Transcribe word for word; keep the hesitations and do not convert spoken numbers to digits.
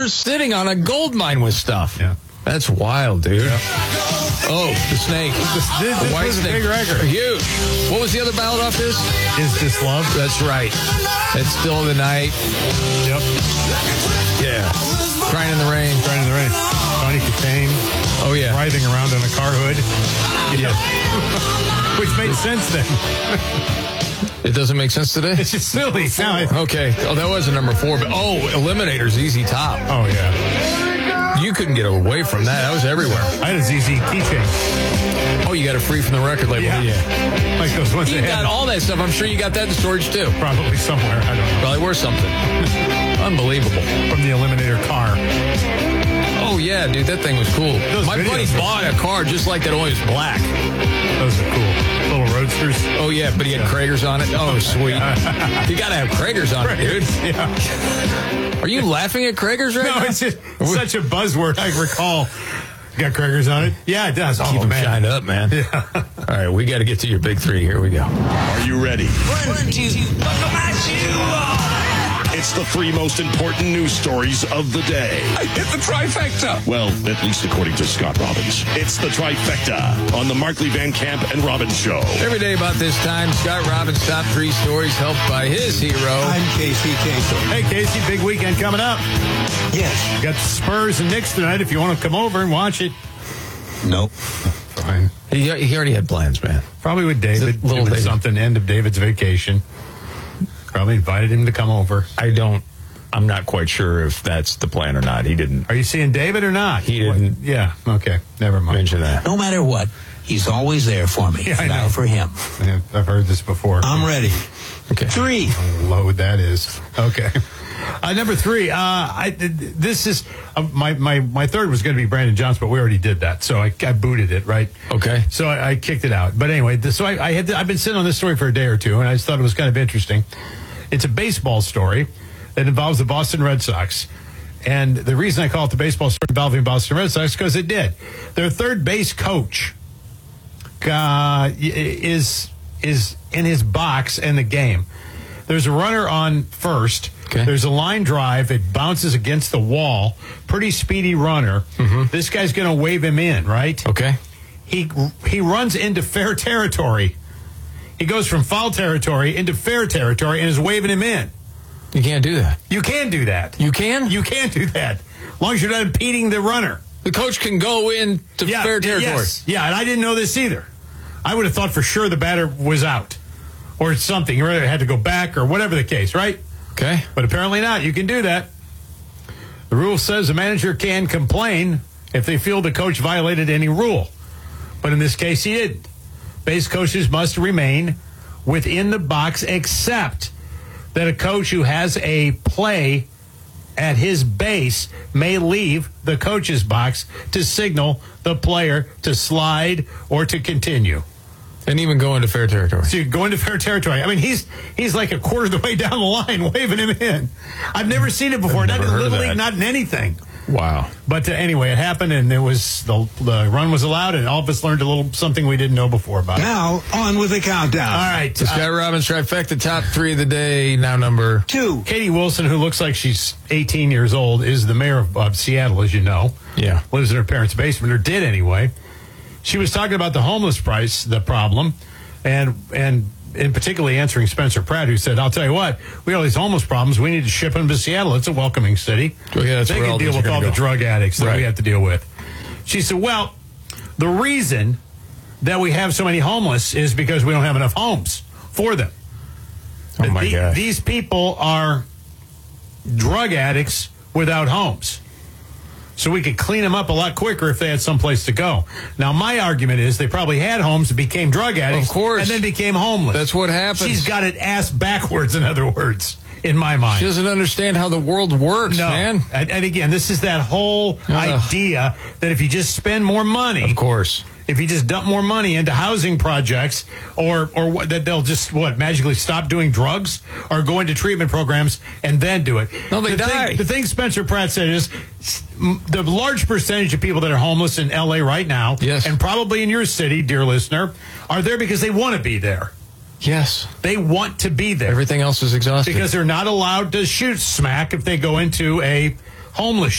sitting on a gold mine with stuff. Yeah. That's wild, dude. Yeah. Oh, the snake. This, this, The this white was a snake. big record. Huge. What was the other ballad off this? Is This Love? That's right. It's Still the Night. Yep. Yeah. Crying in the Rain. Crying in the Rain. Tony Katane. Oh, yeah. Writhing around on a car hood. Yeah. Which made sense then. It doesn't make sense today? It's just silly. Now it- Okay. Oh, that was a number four. But oh, Eliminator's Easy Top. Oh, yeah. You couldn't get away from that. That was everywhere. I had a Z Z keychain. Oh, you got it free from the record label. Yeah. Like those ones You they got had. all that stuff. I'm sure you got that in storage, too. Probably somewhere. I don't know. Probably worth something. Unbelievable. From the Eliminator car. Oh, yeah, dude, that thing was cool. Those My buddy videos were- bought a car just like that, only it was black. Those are cool. Little roadsters. Oh, yeah, but he had Kragers on it. Oh, sweet. You got to have Kragers on it, dude. Yeah. Are you laughing at Kragers right No, now? it's just such a buzzword I recall. Got Kragers on it? Yeah, it does. Keep Oh, them man. shined up, man. Yeah. All right, we got to get to your big three. Here we go. Are you ready? One, two, buckle my shoe. It's the three most important news stories of the day. I hit the trifecta. Well, at least according to Scott Robbins. It's the trifecta on the Markley Van Camp and Robbins Show. Every day about this time, Scott Robbins' top three stories helped by his hero. I'm Casey Kasem. Hey, Casey, big weekend coming up. Yes. Got the Spurs and Knicks tonight if you want to come over and watch it. Nope. Fine. He, he already had plans, man. Probably with David. Little Doing David. something, end of David's vacation. Probably invited him to come over. I don't, I'm not quite sure if that's the plan or not. He didn't Are you seeing David or not? He didn't. What? Yeah, okay. Never mind. mention that. No matter what, he's always there for me. Yeah, I Now know. for him. Yeah, I've heard this before. I'm ready. Okay. Three. How low that is. Okay. Uh, number three, uh, I, this is, uh, my, my, my third was going to be Brandon Johnson, but we already did that. So I, I booted it, right? Okay. So I, I kicked it out. But anyway, this, so I, I had, I've been sitting on this story for a day or two, and I just thought it was kind of interesting. It's a baseball story that involves the Boston Red Sox. And the reason I call it the baseball story involving Boston Red Sox is because it did. Their third base coach uh, is is in his box in the game. There's a runner on first. Okay. There's a line drive. It bounces against the wall. Pretty speedy runner. Mm-hmm. This guy's going to wave him in, right? Okay. He he runs into fair territory. He goes from foul territory into fair territory and is waving him in. You can't do that. You can do that. You can? You can do that. As long as you're not impeding the runner. The coach can go into Yeah, fair territory. Yes. Yeah, and I didn't know this either. I would have thought for sure the batter was out or something, or it had to go back or whatever the case, right? Okay. But apparently not. You can do that. The rule says the manager can complain if they feel the coach violated any rule. But in this case, he didn't. Base coaches must remain within the box except that a coach who has a play at his base may leave the coach's box to signal the player to slide or to continue. And even go into fair territory. So you go into fair territory. I mean, he's he's like a quarter of the way down the line waving him in. I've never seen it before. I've Not never in heard of Little League, that. not in anything. Wow. But uh, anyway, it happened, and it was the, the run was allowed, and all of us learned a little something we didn't know before about it. Now, on with the countdown. All right. The Scott Robbins trifecta, top three of the day, now number. Two. Katie Wilson, who looks like she's eighteen years old, is the mayor of, of Seattle, as you know. Yeah. Lives in her parents' basement, or did anyway. She was talking about the homeless price, the problem, and and in particularly answering Spencer Pratt, who said, I'll tell you what, we got all these homeless problems. We need to ship them to Seattle. It's a welcoming city. Well, yeah, that's they where can all deal these are with gonna all the go. drug addicts that Right. we have to deal with. She said, well, the reason that we have so many homeless is because we don't have enough homes for them. Oh, my The- gosh. These people are drug addicts without homes. So we could clean them up a lot quicker if they had someplace to go. Now, my argument is they probably had homes, became drug addicts, Of course. and then became homeless. That's what happens. She's got it ass backwards, in other words, in my mind. She doesn't understand how the world works, no. man. And, and again, this is that whole Ugh. idea that if you just spend more money, Of course. if you just dump more money into housing projects, or or what, that they'll just what magically stop doing drugs or go into treatment programs and then do it. No, they the die. Thing, the thing Spencer Pratt said is s- m- the large percentage of people that are homeless in L A right now, Yes. and probably in your city, dear listener, are there because they want to be there. Yes. They want to be there Everything else is exhausted. because they're not allowed to shoot smack if they go into a homeless